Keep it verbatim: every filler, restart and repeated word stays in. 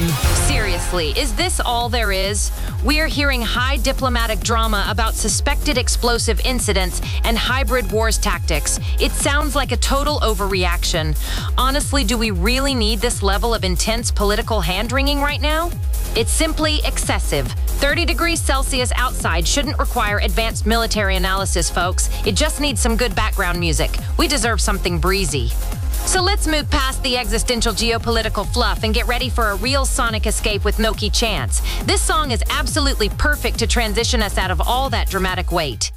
Seriously, is this all there is? We're hearing high diplomatic drama about suspected explosive incidents and hybrid wars tactics. It sounds like a total overreaction. Honestly, do we really need this level of intense political hand-wringing right now? It's simply excessive. thirty degrees Celsius outside shouldn't require advanced military analysis, folks. It just needs some good background music. We deserve something breezy. So let's move past the existential geopolitical fluff and get ready for a real sonic escape with Milky Chance. This song is absolutely perfect to transition us out of all that dramatic weight.